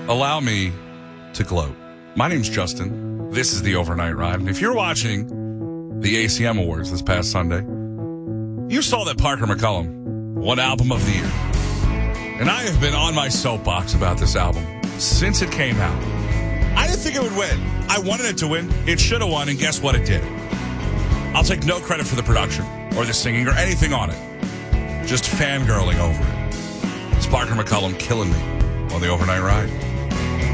allow me to gloat. My name's Justin. This is the Overnight Ride. And if you're watching the ACM Awards this past Sunday, you saw that Parker McCollum won Album of the Year. And I have been on my soapbox about this album since it came out. I didn't think it would win. I wanted it to win. It should have won, and guess what? It did. I'll take no credit for the production or the singing or anything on it. Just fangirling over it. It's Parker McCollum killing me on the Overnight Ride.